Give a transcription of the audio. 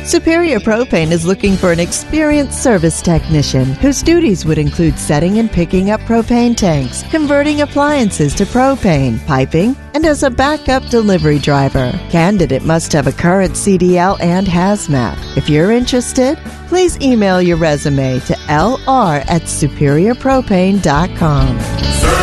Superior Propane is looking for an experienced service technician whose duties would include setting and picking up propane tanks, converting appliances to propane, piping, and as a backup delivery driver. Candidate must have a current CDL and hazmat. If you're interested, please email your resume to lr@superiorpropane.com.